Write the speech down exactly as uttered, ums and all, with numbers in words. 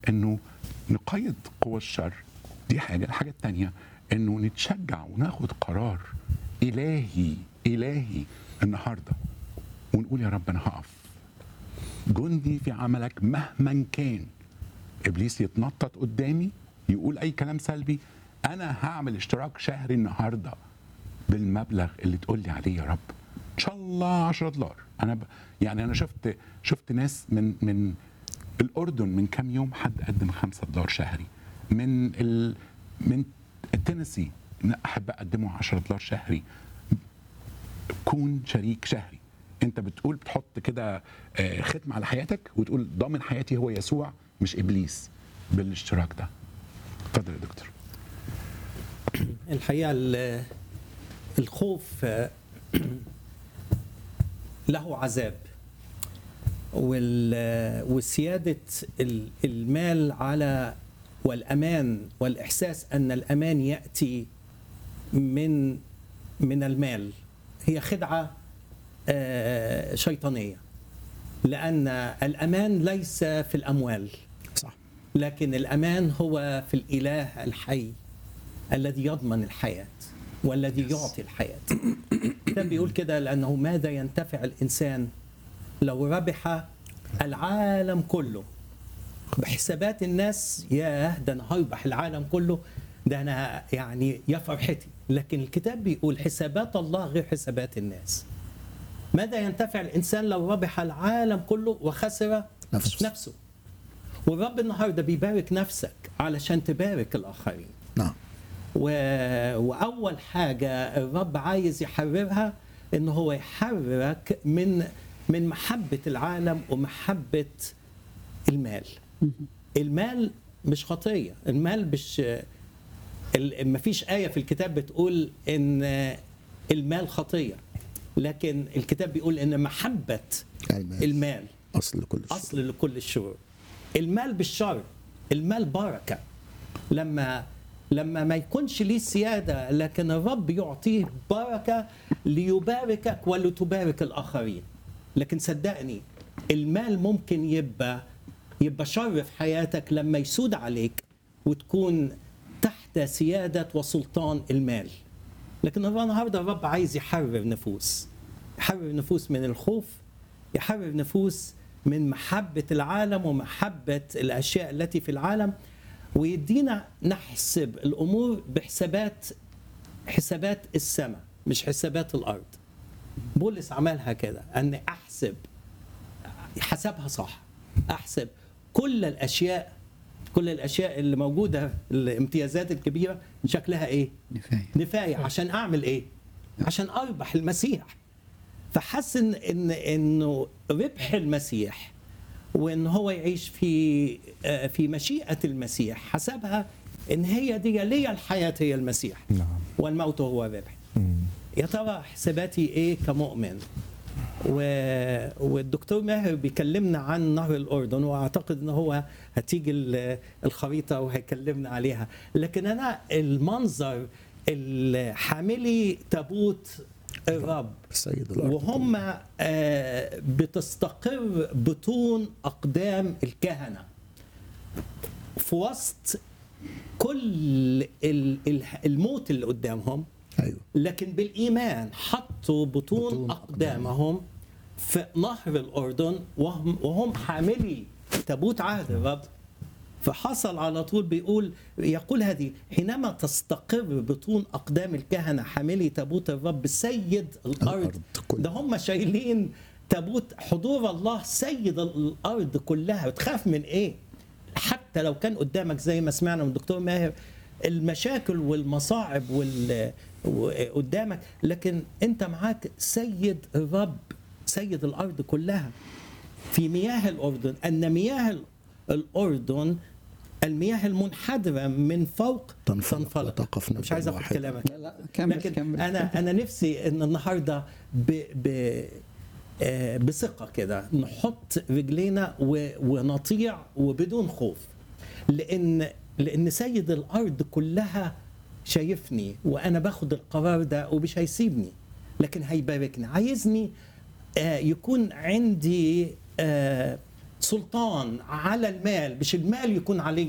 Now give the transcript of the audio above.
انه نقيد قوى الشر، دي حاجه. الحاجه الثانيه انه نتشجع وناخد قرار الهي الهي النهارده ونقول يا رب انا هقف جندي في عملك مهما كان. ابليس يتنطط قدامي يقول اي كلام سلبي، انا هعمل اشتراك شهري النهارده بالمبلغ اللي تقول لي عليه يا رب، ان شاء الله عشرة دولار. انا ب... يعني انا شفت شفت ناس من من الاردن من كام يوم حد قدم خمسة دولار شهري، من ال... من تينيسي احب اقدمه عشرة دولار شهري. كون شريك شهري. انت بتقول بتحط كده ختم على حياتك وتقول ضامن حياتي هو يسوع مش ابليس بالاشتراك ده. اتفضل يا دكتور. الحقيقه الخوف له عذاب، وسياده المال على والامان والاحساس ان الامان ياتي من من المال هي خدعه شيطانيه، لان الامان ليس في الاموال، صح، لكن الامان هو في الاله الحي الذي يضمن الحياه والذي يعطي الحياه. كان بيقول كده، لانه ماذا ينتفع الانسان لو ربح العالم كله بحسابات الناس؟ ياه، ده انا هربح العالم كله، ده انا يعني يا فرحتي. لكن الكتاب بيقول حسابات الله غير حسابات الناس. ماذا ينتفع الانسان لو ربح العالم كله وخسر نفسه, نفسه؟ والرب النهارده بيبارك نفسك علشان تبارك الاخرين. نعم. و... واول حاجه الرب عايز يحررها ان هو يحررك من من محبه العالم ومحبه المال. المال مش خطيه، المال مش ما فيش آية في الكتاب بتقول إن المال خطية، لكن الكتاب بيقول إن محبة المال, المال أصل لكل الشرور. أصل لكل الشرور. المال بالشر، المال بركة. لما لما ما يكونش ليه سيادة لكن الرب يعطيه بركة ليباركك ولتبارك الآخرين. لكن صدقني المال ممكن يبقى يبقى شر في حياتك لما يسود عليك وتكون تحت سيادة وسلطان المال. لكن النهارده الرب عايز يحرر نفوس، يحرر نفوس من الخوف، يحرر نفوس من محبة العالم ومحبة الأشياء التي في العالم، ويدينا نحسب الأمور بحسابات حسابات السماء مش حسابات الأرض. بولس عملها كده، أن أحسب حسبها صح، أحسب كل الأشياء كل الاشياء اللي موجوده، الامتيازات الكبيره شكلها ايه؟ نفاية. نفاية. عشان اعمل ايه؟ عشان اربح المسيح. فحس ان ان انه ربح المسيح وان هو يعيش في في مشيئه المسيح حسبها ان هي دي ليا الحياه هي المسيح. نعم. والموت هو الربح. يا ترى حساباتي ايه كمؤمن؟ و... والدكتور ماهر بيكلمنا عن نهر الأردن، وأعتقد أنه هو هتيجي الخريطة وهيكلمنا عليها. لكن أنا المنظر الحاملي تابوت الرب السيد الأرض وهم بتستقر بطون أقدام الكهنة في وسط كل الموت اللي قدامهم. أيوة. لكن بالإيمان حطوا بطون, بطون أقدامهم في نهر الأردن وهم, وهم حاملي تابوت عهد الرب. فحصل على طول بيقول يقول هذه حينما تستقر بطون أقدام الكهنة حاملي تابوت الرب سيد الأرض. ده هم شايلين تابوت حضور الله سيد الأرض كلها. بتخاف من إيه؟ حتى لو كان قدامك زي ما سمعنا من الدكتور ماهر المشاكل والمصاعب وال قدامك، لكن انت معاك سيد الرب سيد الارض كلها. في مياه الاردن، ان مياه الاردن المياه المنحدره من فوق تنفلق. مش عايز اخد كلامك، لا لا كمل لكن كمل. انا انا نفسي ان النهارده ب ب بثقه كده نحط رجلينا ونطيع وبدون خوف، لان لان سيد الارض كلها شايفني وانا باخد القرار ده ومش هيسيبني، لكن هيباركني. عايزني آه يكون عندي آه سلطان على المال، مش المال يكون علي